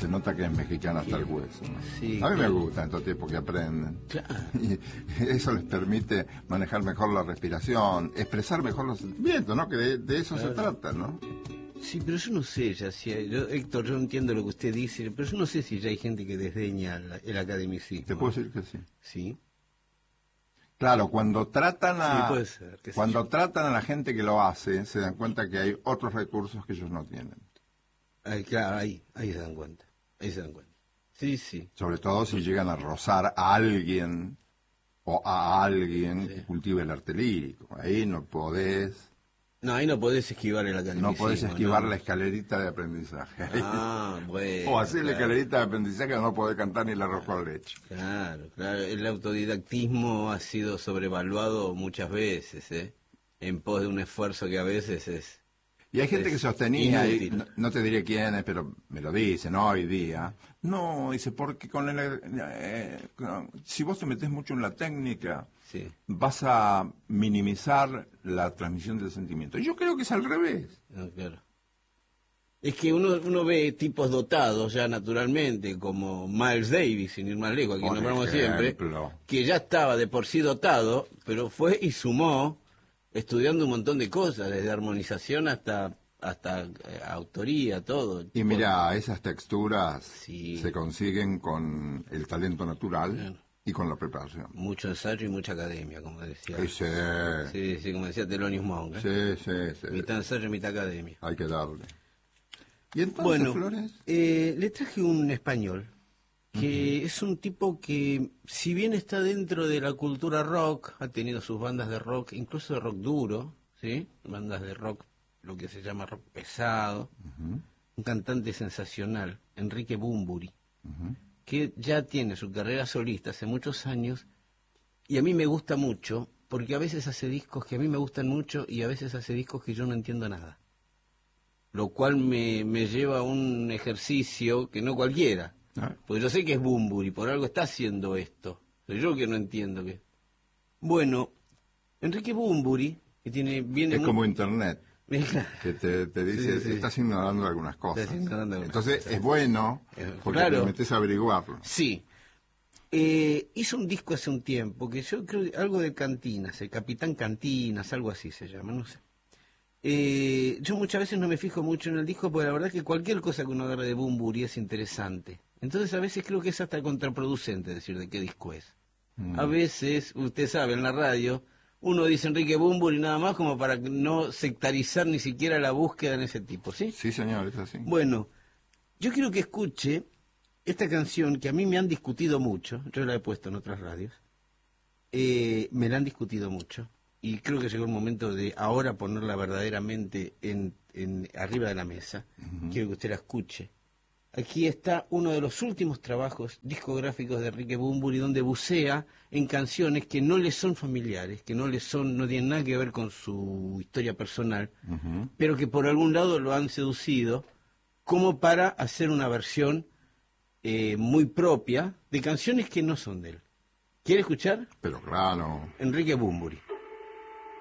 se nota que es mexicana hasta el hueso, ¿no? Sí, a mí me claro. gusta estos tipos que aprenden. Claro. Y eso les permite manejar mejor la respiración, expresar mejor los sentimientos, ¿no? Que de eso se trata, ¿no? Sí, pero yo no sé ya si hay, Héctor, yo entiendo lo que usted dice, pero yo no sé si ya hay gente que desdeña el academicismo. Te puedo decir que sí. Sí. Claro, cuando tratan Sí, puede ser, qué sé cuando yo. tratan a la gente que lo hace, se dan cuenta que hay otros recursos que ellos no tienen. Claro, ahí se dan cuenta. Ahí se dan cuenta. Sí, sí. Sobre todo si llegan a rozar a alguien o a alguien que cultive el arte lírico. Ahí no podés No, ahí no podés esquivar el academicismo. No podés esquivar ¿no? la escalerita de aprendizaje. Ah, bueno. O hacer la claro. escalerita de aprendizaje, no podés cantar ni el arroz con leche. Claro, claro. El autodidactismo ha sido sobrevaluado muchas veces, en pos de un esfuerzo que a veces es... Y hay gente que sostenía, y inútil. no te diré quién es, pero me lo dicen, ¿no? Hoy día. No, dice, porque si vos te metés mucho en la técnica, Sí. vas a minimizar la transmisión del sentimiento. Yo creo que es al revés. No, claro. Es que uno ve tipos dotados ya naturalmente, como Miles Davis, sin ir más lejos, a quien Por nombramos siempre, ejemplo. que ya estaba de por sí dotado, pero fue y sumó, estudiando un montón de cosas, desde armonización hasta autoría, todo. Y mira, esas texturas Sí. se consiguen con el talento natural Claro. y con la preparación. Mucho ensayo y mucha academia, como decía. Sí, Sí, como decía Thelonious Monk. sí. Mitad ensayo y mitad academia. Hay que darle. ¿Y entonces, Bueno, Flores? le traje un español, que es un tipo que, si bien está dentro de la cultura rock, ha tenido sus bandas de rock, incluso de rock duro, ¿sí? Bandas de rock, lo que se llama rock pesado. Un cantante sensacional, Enrique Bunbury, que ya tiene su carrera solista hace muchos años, y a mí me gusta mucho, porque a veces hace discos que a mí me gustan mucho, y a veces hace discos que yo no entiendo nada. Lo cual me lleva a un ejercicio que no cualquiera. Porque yo sé que es Bunbury, por algo está haciendo esto. Soy yo que no entiendo qué. Bueno, Enrique Bunbury, que viene Es como Internet, Claro. que te dice, Sí. estás ignorando algunas cosas. Estás ignorando algunas Entonces cosas. es bueno porque Claro. te metes a averiguarlo. Sí. Hizo un disco hace un tiempo, que yo creo que algo de Cantinas, el Capitán Cantinas, algo así se llama, no sé. Yo muchas veces no me fijo mucho en el disco, porque la verdad es que cualquier cosa que uno agarre de Bunbury es interesante. Entonces a veces creo que es hasta contraproducente decir de qué disco es. A veces, usted sabe, en la radio, uno dice Enrique Bunbury nada más como para no sectarizar ni siquiera la búsqueda en ese tipo, ¿sí? Sí, señor, es así. Bueno, yo quiero que escuche esta canción que a mí me han discutido mucho, yo la he puesto en otras radios, me la han discutido mucho. Y creo que llegó el momento de ahora ponerla verdaderamente arriba de la mesa. Quiero que usted la escuche. Aquí está uno de los últimos trabajos discográficos de Enrique Bunbury, donde bucea en canciones que no le son familiares, que no tienen nada que ver con su historia personal, pero que por algún lado lo han seducido, como para hacer una versión muy propia de canciones que no son de él. ¿Quiere escuchar? Pero claro. Enrique Bunbury.